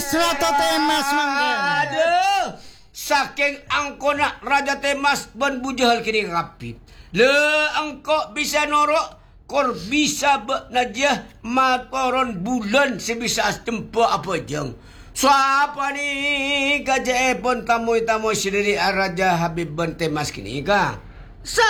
Ratu Temas mangga. Aduh. Saking angkona Raja Temas ban bujahal kini rapit. Le angko bisa norok kor bisa najah matoron bulan sebisa tempo apa jeng. Siapa ni gajah pun tamu sendiri Raja Habib ban Temas kini ka? Sa